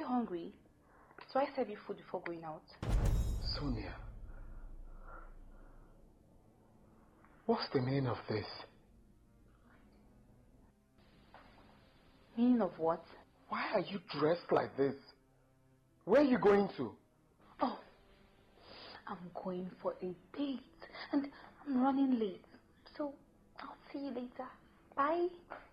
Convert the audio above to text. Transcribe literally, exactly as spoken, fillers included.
hungry? So I serve you food before going out. Sonia, what's the meaning of this? Meaning of what? Why are you dressed like this? Where are you going to? Oh, I'm going for a date and I'm running late. So I'll see you later. Bye.